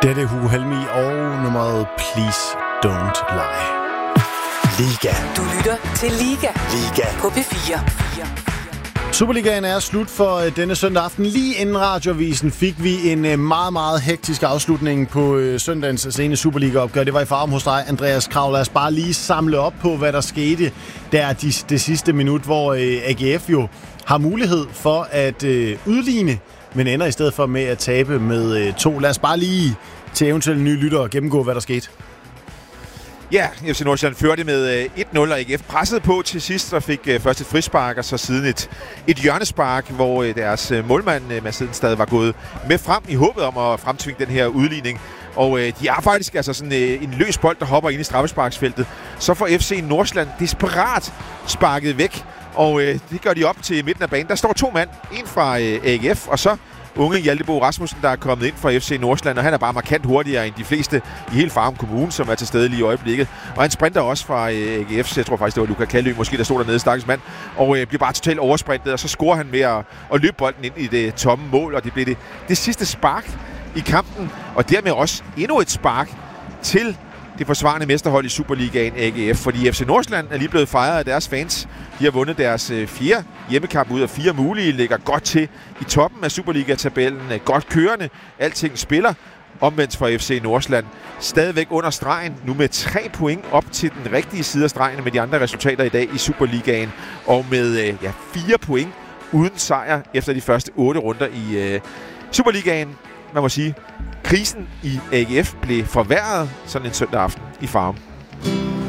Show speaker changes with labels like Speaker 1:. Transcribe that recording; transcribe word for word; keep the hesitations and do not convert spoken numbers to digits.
Speaker 1: Dette er Hugo Helmi og nummeret Please Don't Lie. Liga.
Speaker 2: Du lytter til Liga.
Speaker 1: Liga.
Speaker 2: På P fire.
Speaker 1: Superligaen er slut for denne søndag aften. Lige inden radioavisen fik vi en meget, meget hektisk afslutning på søndagens sene Superliga-opgør. Det var i Farum hos dig, Andreas Krav. Lad os bare lige samle op på, hvad der skete der det de sidste minut, hvor A G F jo har mulighed for at udligne, men ender i stedet for med at tabe med to. Lad os bare lige til eventuelle nye lyttere gennemgå, hvad der skete.
Speaker 3: Ja, F C Nordsjælland førte med et nul, og A G F pressede på til sidst og fik først et frispark, og så siden et, et hjørnespark, hvor deres målmand, Mads Hedenstad, var gået med frem i håbet om at fremtvinge den her udligning. Og øh, de er faktisk altså sådan øh, en løs bold, der hopper ind i straffesparksfeltet. Så får F C Nordsjælland desperat sparket væk, og øh, det gør de op til midten af banen. Der står to mand, en fra øh, A G F, og så unge Hjalte Bo Rasmussen, der er kommet ind fra F C Nordsjælland, og han er bare markant hurtigere end de fleste i hele Farum Kommune, som er til stede lige i øjeblikket. Og han sprinter også fra øh, A G F, så jeg tror faktisk, det var Luka Kallø, måske der stod dernede, stakkels mand, og øh, bliver bare totalt oversprintet, og så scorer han med at, at løbe bolden ind i det tomme mål, og det bliver det, det sidste spark i kampen, og dermed også endnu et spark til det forsvarende mesterhold i Superligaen A G F, fordi F C Nordsjælland er lige blevet fejret af deres fans. De har vundet deres øh, fire hjemmekamp ud af fire mulige, ligger godt til i toppen af Superliga-tabellen, godt kørende, alting spiller. Omvendt for F C Nordsjælland stadigvæk under stregen, nu med tre point op til den rigtige side af stregen med de andre resultater i dag i Superligaen, og med øh, ja, fire point uden sejr efter de første otte runder i øh, Superligaen. Man må sige, krisen i A G F blev forværret sådan en søndag aften i Farum.